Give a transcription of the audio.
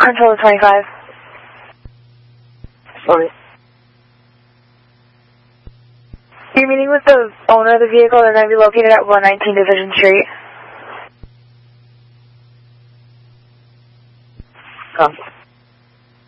Control 25. Sorry. You're meeting with the owner of the vehicle. They're going to be located at 119 Division Street. Come.